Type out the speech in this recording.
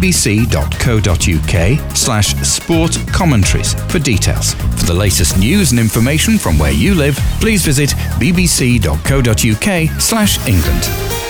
bbc.co.uk/sport commentaries for details. For the latest news and information from where you live, please visit bbc.co.uk/England.